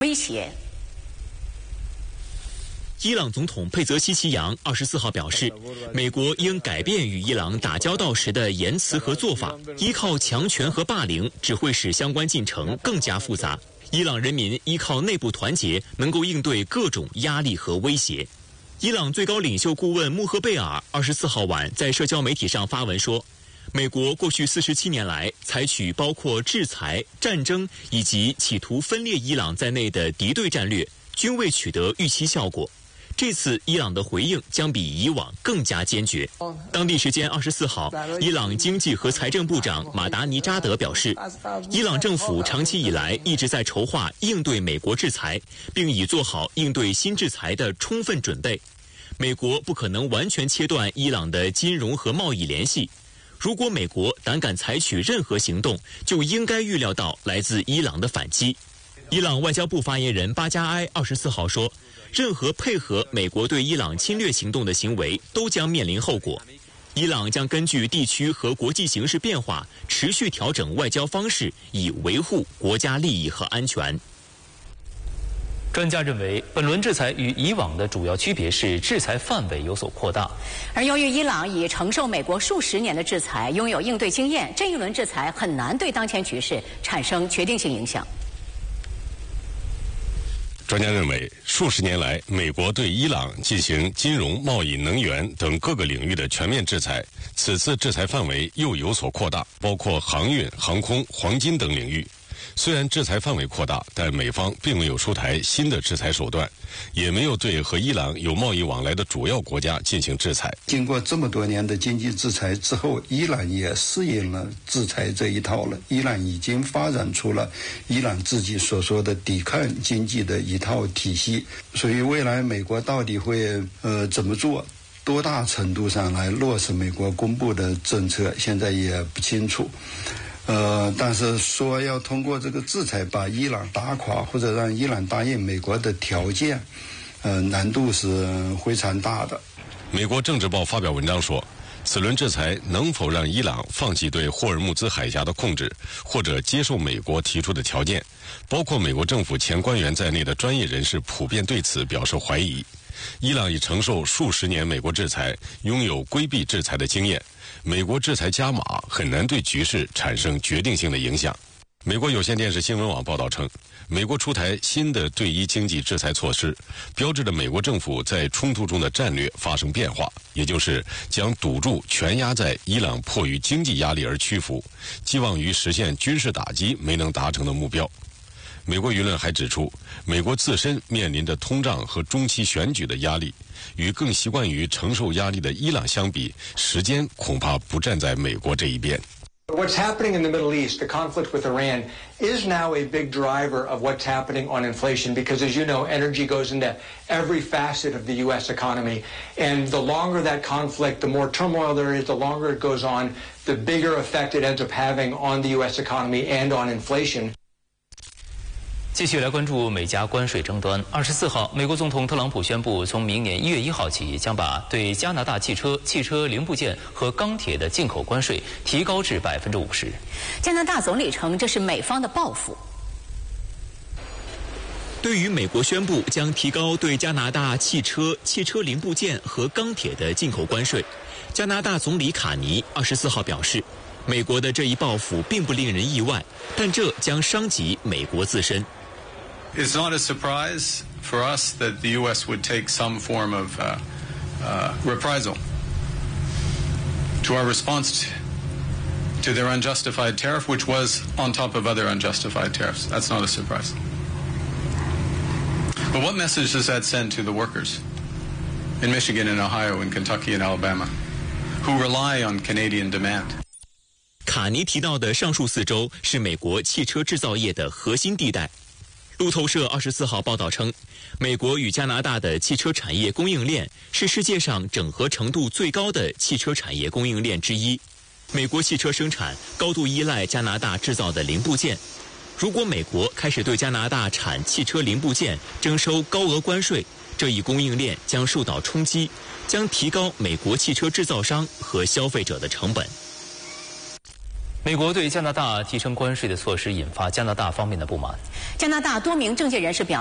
威胁。 伊朗总统佩泽西奇扬24号表示，美国应改变与伊朗打交道时的言辞和做法，依靠强权和霸凌只会使相关进程更加复杂。伊朗人民依靠内部团结，能够应对各种压力和威胁。伊朗最高领袖顾问穆赫贝尔24号晚在社交媒体上发文说，美国过去47年来采取包括制裁、战争以及企图分裂伊朗在内的敌对战略，均未取得预期效果。这次伊朗的回应将比以往更加坚决。当地时间24号，伊朗经济和财政部长马达尼扎德表示，伊朗政府长期以来一直在筹划应对美国制裁，并已做好应对新制裁的充分准备。美国不可能完全切断伊朗的金融和贸易联系。如果美国胆敢采取任何行动，就应该预料到来自伊朗的反击。伊朗外交部发言人巴加埃24号说，任何配合美国对伊朗侵略行动的行为都将面临后果。伊朗将根据地区和国际形势变化，持续调整外交方式，以维护国家利益和安全。 专家认为，本轮制裁与以往的主要区别是制裁范围有所扩大。 而由于伊朗已承受美国数十年的制裁，拥有应对经验，这一轮制裁很难对当前局势产生决定性影响。 专家认为，数十年来，美国对伊朗进行金融、贸易、能源等各个领域的全面制裁，此次制裁范围又有所扩大，包括航运、航空、黄金等领域。虽然制裁范围扩大，但美方并没有出台新的制裁手段，也没有对和伊朗有贸易往来的主要国家进行制裁。 经过这么多年的经济制裁之后，伊朗也适应了制裁这一套了。伊朗已经发展出了伊朗自己所说的抵抗经济的一套体系。所以未来美国到底会怎么做，多大程度上来落实美国公布的政策，现在也不清楚。但是说要通过这个制裁把伊朗打垮，或者让伊朗答应美国的条件，难度是非常大的。 美国政治报发表文章说，此轮制裁能否让伊朗放弃对霍尔木兹海峡的控制，或者接受美国提出的条件，包括美国政府前官员在内的专业人士普遍对此表示怀疑。伊朗已承受数十年美国制裁，拥有规避制裁的经验。美国制裁加码很难对局势产生决定性的影响。美国有线电视新闻网报道称，美国出台新的对伊经济制裁措施，标志着美国政府在冲突中的战略发生变化，也就是将赌注全压在伊朗迫于经济压力而屈服，寄望于实现军事打击没能达成的目标。美国舆论还指出，美国自身面临着通胀和中期选举的压力，与更习惯于承受压力的伊朗相比，时间恐怕不站在美国这一边。 What's happening in the Middle East, the conflict with Iran, is now a big driver of what's happening on inflation because, as you know, energy goes into every facet of the U.S. economy. And the longer that conflict, the more turmoil there is, the longer it goes on, the bigger effect it ends up having on the U.S. economy and on inflation. 继续来关注美加关税争端。24号，美国总统特朗普宣布，从明年1月1号起，将把对加拿大汽车零部件和钢铁的进口关税提高至50%。 加拿大总理称，这是美方的报复。 对于美国宣布将提高对加拿大汽车零部件和钢铁的进口关税，加拿大总理卡尼24号表示，美国的这一报复并不令人意外，但这将伤及美国自身。 It's not a surprise for us that the U.S. would take some form of reprisal to our response to their unjustified tariff, which was on top of other unjustified tariffs. That's not a surprise. But what message does that send to the workers in Michigan and Ohio and Kentucky and Alabama who rely on Canadian demand? 卡尼提到的上述4州是美国汽车制造业的核心地带。路透社24号报道称，美国与加拿大的汽车产业供应链是世界上整合程度最高的汽车产业供应链之一。美国汽车生产高度依赖加拿大制造的零部件。如果美国开始对加拿大产汽车零部件征收高额关税，这一供应链将受到冲击，将提高美国汽车制造商和消费者的成本。 美国对加拿大提升关税的措施引发加拿大方面的不满。 加拿大多名政界人士表